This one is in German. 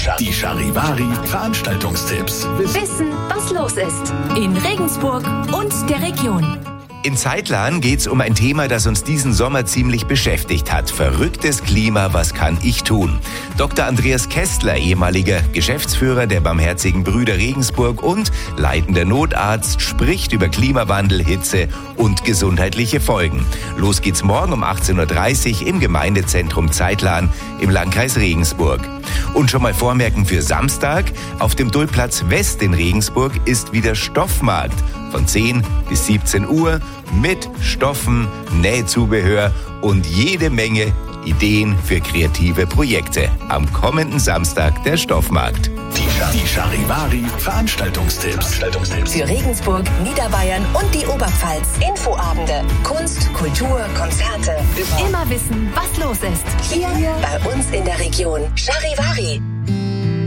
Die Charivari Veranstaltungstipps. Wissen, was los ist in Regensburg und der Region. In Zeitlern geht's um ein Thema, das uns diesen Sommer ziemlich beschäftigt hat. Verrücktes Klima, was kann ich tun? Dr. Andreas Kästler, ehemaliger Geschäftsführer der Barmherzigen Brüder Regensburg und leitender Notarzt, spricht über Klimawandel, Hitze und gesundheitliche Folgen. Los geht's morgen um 18.30 Uhr im Gemeindezentrum Zeitlern im Landkreis Regensburg. Und schon mal vormerken für Samstag, auf dem Dullplatz West in Regensburg ist wieder Stoffmarkt von 10 bis 17 Uhr mit Stoffen, Nähzubehör und jede Menge Ideen für kreative Projekte. Am kommenden Samstag der Stoffmarkt. Die Charivari Veranstaltungstipps. Für Regensburg, Niederbayern und die Oberpfalz. Infoabende, Kunst, Kultur, Konzerte. Immer wissen, was los ist. Hier bei uns in der Region. Charivari.